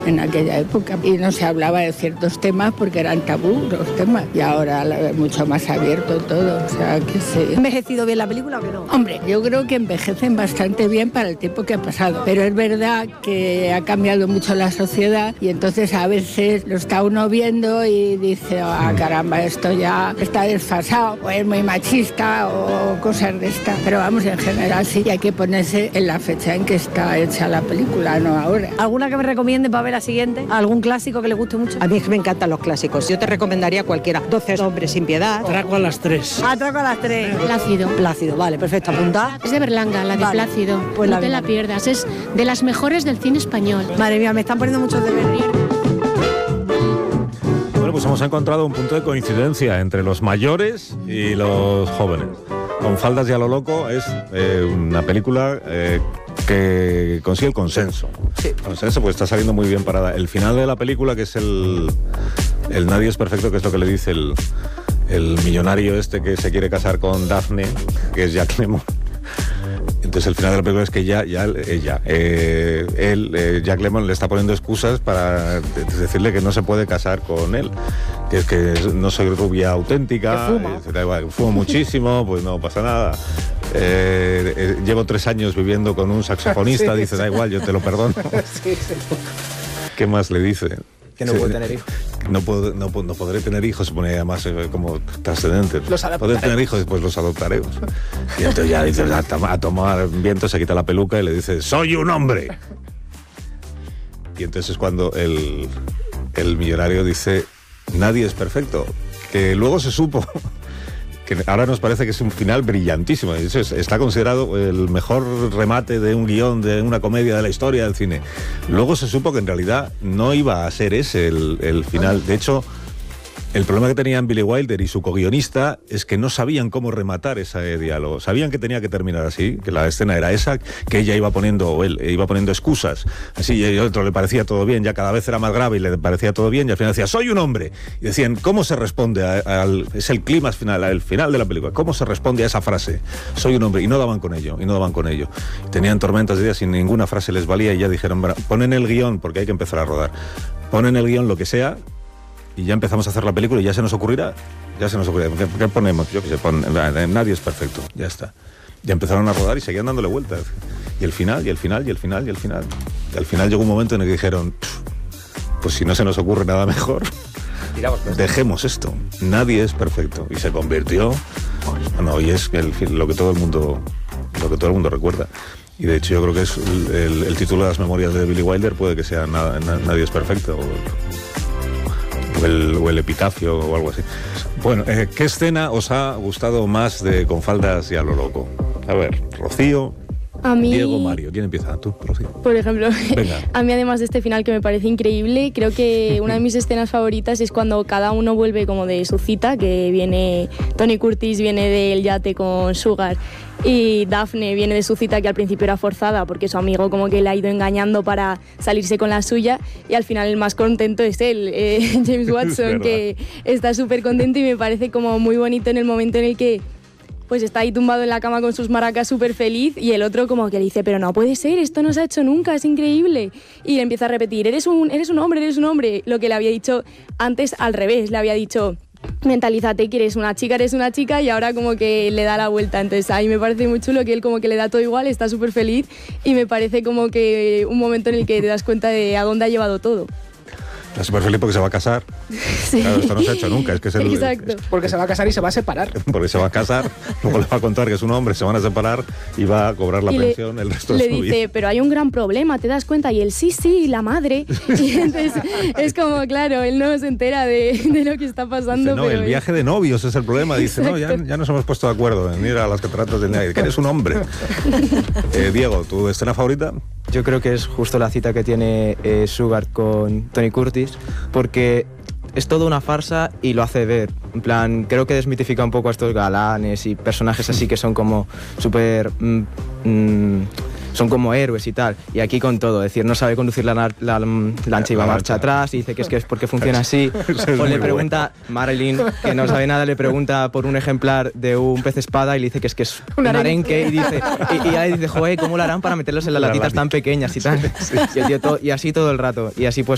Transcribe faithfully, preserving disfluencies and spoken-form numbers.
en aquella época. Y no se hablaba de ciertos temas porque eran tabú los temas. Y ahora es mucho más abierto todo. O sea, que sí. ¿Ha envejecido bien la película o que no? Hombre, yo creo que envejecen bastante bien para el tiempo que ha pasado. Pero es verdad que ha cambiado mucho la sociedad y entonces a veces lo está uno viendo y dice, ah, caramba, esto ya está desfasado, o es muy machista o cosas de estas. Pero vamos, en general sí, hay que ponerse en la fecha en que está hecha la película, no ahora. ¿Alguna que me recomiende para ver la siguiente? ¿Algún clásico que le guste mucho? A mí es que me encantan los clásicos. Yo te recomendaría cualquiera. doce hombres sin piedad. Atraco a las tres. Atraco a las tres. Plácido. Plácido, vale, perfecto. ¿Apunta? Es de Berlanga, la de vale. Plácido. Pues no la te la pierdas. Es de las mejores del cine español. Madre mía, me están poniendo muchos deberes. Bueno, pues hemos encontrado un punto de coincidencia entre los mayores y los jóvenes. Con faldas y a lo loco es eh, una película eh, que consigue el consenso. Sí. Consenso, pues está saliendo muy bien parada. El final de la película, que es el, el nadie es perfecto, que es lo que le dice el, el millonario este que se quiere casar con Daphne, que es Jack Lemmon. Entonces el final de la película es que ya, ya ella, eh, él, eh, Jack Lemmon le está poniendo excusas para decirle que no se puede casar con él, que es que no soy rubia auténtica, eh, fumo muchísimo, pues no pasa nada. Eh, eh, llevo tres años viviendo con un saxofonista, sí, dice, da igual, yo te lo perdono. Sí, sí. ¿Qué más le dice? Que no sí, puede tener hijos. No, puedo, no, no podré tener hijos, se pone además eh, como trascendente. Los Poder tener hijos, pues los adoptaremos. Y entonces ya dice, a, a tomar viento, se quita la peluca y le dice, ¡soy un hombre! Y entonces es cuando el, el millonario dice, nadie es perfecto. Que luego se supo... que ahora nos parece que es un final brillantísimo. Eso es, está considerado el mejor remate de un guión, de una comedia de la historia del cine. Luego se supo que en realidad no iba a ser ese el, el final. De hecho, el problema que tenían Billy Wilder y su co-guionista es que no sabían cómo rematar ese diálogo. Sabían que tenía que terminar así, que la escena era esa, que ella iba poniendo, o él iba poniendo excusas. Así, y el otro le parecía todo bien, ya cada vez era más grave y le parecía todo bien, y al final decía, soy un hombre. Y decían, ¿cómo se responde a, al... es el clímax final, el final de la película. ¿Cómo se responde a esa frase? Soy un hombre. Y no daban con ello, y no daban con ello. Tenían tormentas de días y ninguna frase les valía, y ya dijeron, ponen el guión, porque hay que empezar a rodar. Ponen el guión lo que sea, y ya empezamos a hacer la película y ya se nos ocurrirá. Ya se nos ocurrirá. ¿Qué, qué ponemos? Yo qué sé, pon, nadie es perfecto. Ya está. Ya empezaron a rodar y seguían dándole vueltas. Y el final, y el final, y el final, y el final. Y al final llegó un momento en el que dijeron, pues si no se nos ocurre nada mejor, dejemos esto. Nadie es perfecto. Y se convirtió, bueno, y es el, lo que todo el mundo, lo que todo el mundo recuerda. Y de hecho yo creo que es el, el, el título de las memorias de Billy Wilder puede que sea nada, na, Nadie es perfecto. O, O el, o el epitafio o algo así. Bueno, eh, ¿qué escena os ha gustado más de Con faldas y a lo loco? A ver, Rocío, a mí, Diego, Mario. ¿Quién empieza? ¿Tú, Rocío? Por ejemplo, venga. A mí además de este final que me parece increíble, creo que una de mis escenas favoritas es cuando cada uno vuelve como de su cita, que viene Tony Curtis, viene del yate con Sugar, y Daphne viene de su cita que al principio era forzada porque su amigo como que le ha ido engañando para salirse con la suya, y al final el más contento es él, eh, James Watson, que está súper contento, y me parece como muy bonito en el momento en el que pues está ahí tumbado en la cama con sus maracas súper feliz, y el otro como que le dice, pero no puede ser, esto no se ha hecho nunca, es increíble. Y le empieza a repetir, eres un, eres un hombre, eres un hombre. Lo que le había dicho antes al revés, le había dicho, mentalízate que eres una chica, eres una chica, y ahora como que le da la vuelta. Entonces ahí me parece muy chulo que él como que le da todo igual, está súper feliz, y me parece como que un momento en el que te das cuenta de a dónde ha llevado todo. Está súper feliz porque se va a casar. Sí. Claro, esto no se ha hecho nunca. Es que es el, Exacto. Es, porque se va a casar y se va a separar. Porque se va a casar, luego le va a contar que es un hombre, se van a separar y va a cobrar la y pensión le, el resto de su vida. Le dice, pero hay un gran problema, ¿te das cuenta? Y él, sí, sí, la madre. Y entonces es como, claro, él no se entera de, de lo que está pasando. Dice, no, pero el viaje de novios es el problema. Dice, Exacto. no, ya, ya nos hemos puesto de acuerdo en ir a las cataratas del Niágara, que eres un hombre. eh, Diego, ¿tu escena favorita? Yo creo que es justo la cita que tiene eh, Sugar con Tony Curtis, porque es toda una farsa y lo hace ver. En plan, creo que desmitifica un poco a estos galanes y personajes así que son como súper... Mm, mm, son como héroes y tal, y aquí con todo, es decir, no sabe conducir la, la, la lancha y va marcha atrás, y dice que es que es porque funciona así, o le pregunta, bueno. Marilyn, que no sabe nada, le pregunta por un ejemplar de un pez espada y le dice que es que es un, un arenque, y dice, y, y ahí dice, joder, ¿cómo lo harán para meterlos en las latitas tan pequeñas y tal? Sí, sí. Y, el tío todo, y así todo el rato, y así pues